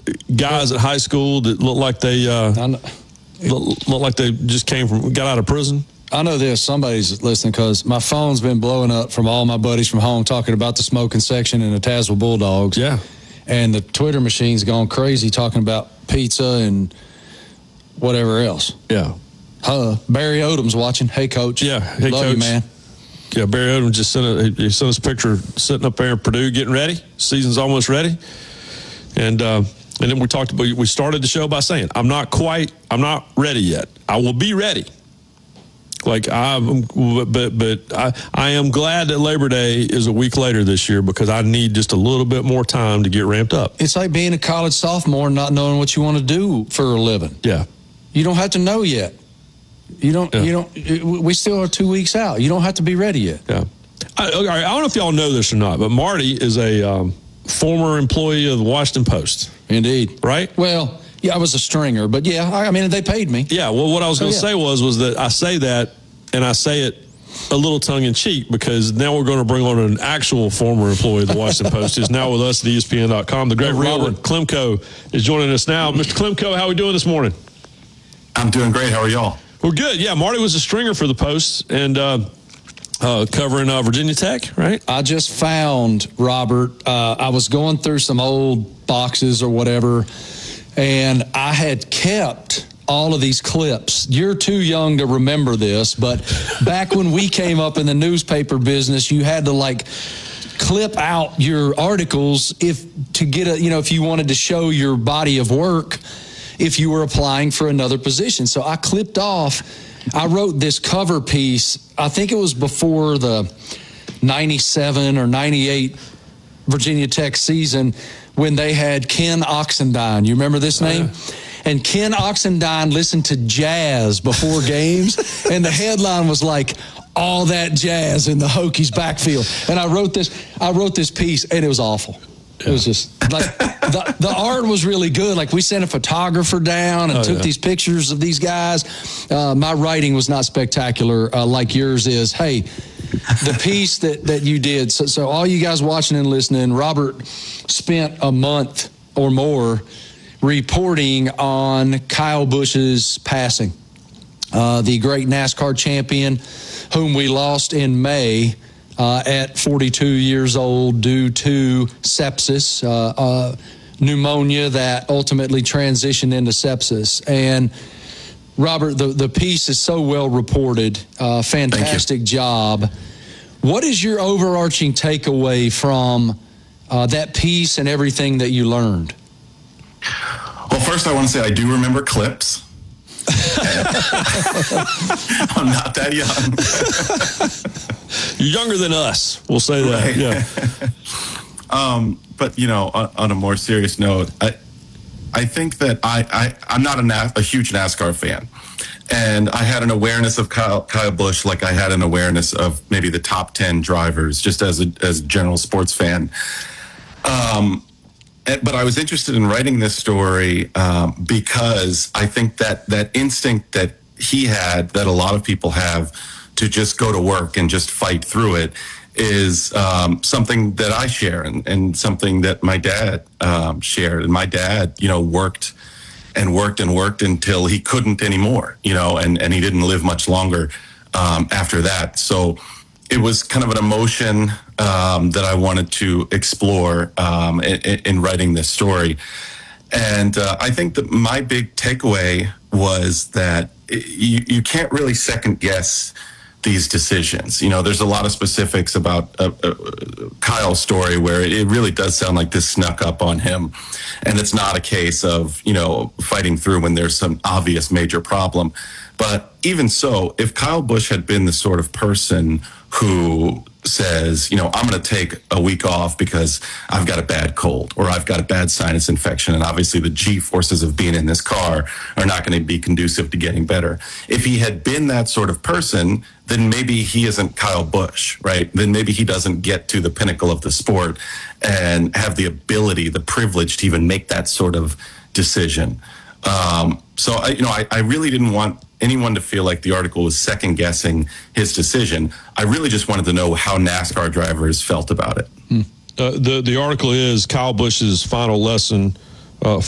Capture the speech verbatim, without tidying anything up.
guys at high school that look like they uh, look, look like they just came from got out of prison? I know this. Somebody's listening because my phone's been blowing up from all my buddies from home talking about the smoking section and the Tazewell Bulldogs. Yeah. And the Twitter machine's gone crazy talking about pizza and whatever else. Yeah. Huh. Barry Odom's watching. Hey, Coach. Yeah. Hey, Love Coach. you, man. Yeah, Barry Odom just sent, a, he sent us a picture sitting up there in Purdue getting ready. Season's almost ready. And uh, and then we talked about, we started the show by saying, I'm not quite, I'm not ready yet. I will be ready. Like, I'm, but but I, I am glad that Labor Day is a week later this year because I need just a little bit more time to get ramped up. It's like being a college sophomore and not knowing what you want to do for a living. Yeah. You don't have to know yet. You don't, yeah. you don't, we still are two weeks out. You don't have to be ready yet. Yeah. I, I don't know if y'all know this or not, but Marty is a um, former employee of the Washington Post. Indeed. Right? Well, yeah, I was a stringer, but yeah, I, I mean, they paid me. Yeah, well, what I was going to oh, yeah. say was was that I say that, and I say it a little tongue-in-cheek because now we're going to bring on an actual former employee of the Washington Post who's now with us at E S P N dot com. The great Robert Klemko is joining us now. Mister Klemko, how are we doing this morning? I'm doing great. How are y'all? We're good. Yeah, Marty was a stringer for the Post and uh, uh, covering uh, Virginia Tech, right? I just found, Robert, uh, I was going through some old boxes or whatever, and I had kept all of these clips. You're too young to remember this, but back when we came up in the newspaper business, you had to like clip out your articles if to get a, you know, if you wanted to show your body of work if you were applying for another position. So I clipped off, I wrote this cover piece, I think it was before the ninety-seven or ninety-eight Virginia Tech season when they had Ken Oxendine. You remember this name? Uh, and Ken Oxendine listened to jazz before games, and the headline was like, all that jazz in the Hokies backfield. And I wrote this, I wrote this piece, and it was awful. It was just like the, the art was really good. Like we sent a photographer down and oh, took yeah. these pictures of these guys. Uh, my writing was not spectacular uh, like yours is. Hey, the piece that, that you did. So, so all you guys watching and listening, Robert spent a month or more reporting on Kyle Busch's passing. Uh, the great NASCAR champion whom we lost in May. Uh, at forty-two years old due to sepsis, uh, uh, pneumonia that ultimately transitioned into sepsis. And Robert, the, the piece is so well reported. Uh, fantastic job. What is your overarching takeaway from uh, that piece and everything that you learned? Well, first I want to say I do remember clips. I'm not that young. You're younger than us. We'll say that. Right. Yeah. um, but you know, on, on a more serious note, I, I think that I, I I'm not a, Na- a huge NASCAR fan, and I had an awareness of Kyle, Kyle Busch like I had an awareness of maybe the top ten drivers, just as a as a general sports fan. Um. But I was interested in writing this story um, because I think that that instinct that he had, that a lot of people have, to just go to work and just fight through it, is um, something that I share and, and something that my dad um, shared. And my dad, you know, worked and worked and worked until he couldn't anymore, you know, and, and he didn't live much longer um, after that. So it was kind of an emotion um, that I wanted to explore um, in, in writing this story. And uh, I think that my big takeaway was that you, you can't really second guess these decisions. You know, there's a lot of specifics about uh, uh, Kyle's story where it really does sound like this snuck up on him. And it's not a case of, you know, fighting through when there's some obvious major problem. But even so, if Kyle Busch had been the sort of person who says, you know, I'm going to take a week off because I've got a bad cold or I've got a bad sinus infection, and obviously the G forces of being in this car are not going to be conducive to getting better. If he had been that sort of person, then maybe he isn't Kyle Busch, right? Then maybe he doesn't get to the pinnacle of the sport and have the ability, the privilege to even make that sort of decision. Um, so, I, you know, I, I really didn't want anyone to feel like the article was second guessing his decision. I really just wanted to know how NASCAR drivers felt about it. Hmm. Uh, the the article is Kyle Busch's final lesson